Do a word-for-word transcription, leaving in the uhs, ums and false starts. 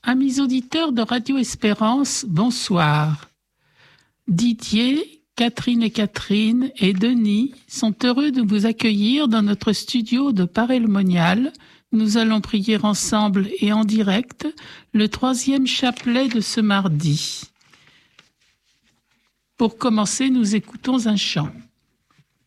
Amis auditeurs de Radio Espérance, bonsoir. Didier, Catherine et Catherine et Denis sont heureux de vous accueillir dans notre studio de Paray-le-Monial. Nous allons prier ensemble et en direct le troisième chapelet de ce mardi. Pour commencer, nous écoutons un chant.